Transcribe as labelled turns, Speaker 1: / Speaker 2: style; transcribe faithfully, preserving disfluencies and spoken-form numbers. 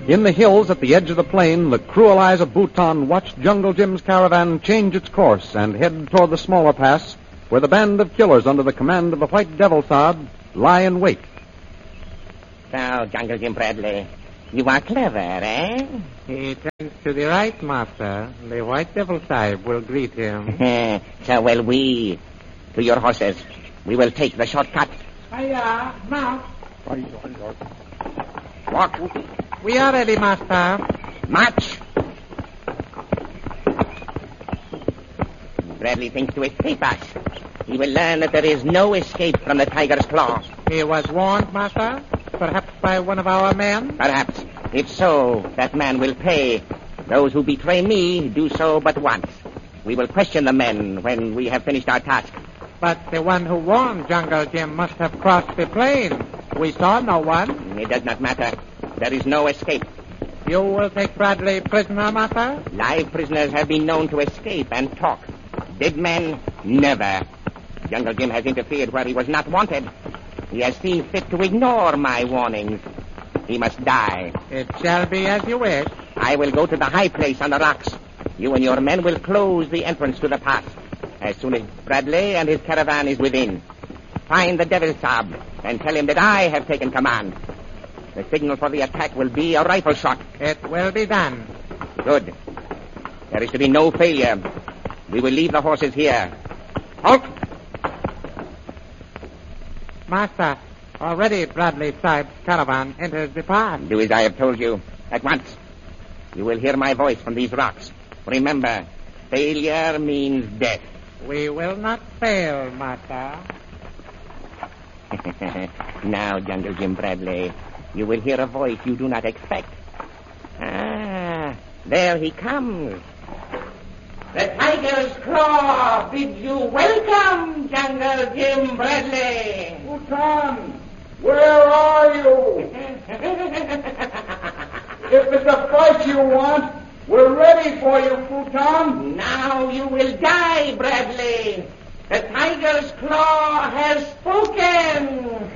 Speaker 1: In the hills at the edge of the plain, the cruel eyes of Bhutan watched Jungle Jim's caravan change its course and head toward the smaller pass, where the band of killers under the command of the White Devil Saab lie in wait.
Speaker 2: So, Jungle Jim Bradley, you are clever, eh?
Speaker 3: He turns to the right, Master. The White Devil Saab will greet him.
Speaker 2: So will we. To your horses. We will take the shortcut.
Speaker 3: Hiya, mount.
Speaker 2: Walk.
Speaker 3: We are ready, Master.
Speaker 2: March. Bradley thinks to escape us. He will learn that there is no escape from the tiger's claw.
Speaker 3: He was warned, Master? Perhaps by one of our men?
Speaker 2: Perhaps. If so, that man will pay. Those who betray me do so but once. We will question the men when we have finished our task.
Speaker 3: But the one who warned Jungle Jim must have crossed the plain. We saw no one.
Speaker 2: It does not matter. There is no escape.
Speaker 3: You will take Bradley prisoner, Master?
Speaker 2: Live prisoners have been known to escape and talk. Dead men, never. Jungle Jim has interfered where he was not wanted. He has seen fit to ignore my warnings. He must die.
Speaker 3: It shall be as you wish.
Speaker 2: I will go to the high place on the rocks. You and your men will close the entrance to the pass as soon as Bradley and his caravan is within. Find the Devil Saab and tell him that I have taken command. The signal for the attack will be a rifle shot.
Speaker 3: It will be done.
Speaker 2: Good. There is to be no failure. We will leave the horses here. Halt!
Speaker 3: Master, already Bradley Saab's caravan enters the pass.
Speaker 2: Do as I have told you. At once. You will hear my voice from these rocks. Remember, failure means death.
Speaker 3: We will not fail, Master.
Speaker 2: Now, Jungle Jim Bradley, you will hear a voice you do not expect. Ah, there he comes. The tiger's claw bids you welcome, Jungle Jim Bradley.
Speaker 4: Bhutan, where are you? If it's a fight you want, we're ready for you, Bhutan.
Speaker 2: Now you will die, Bradley. The tiger's claw has spoken.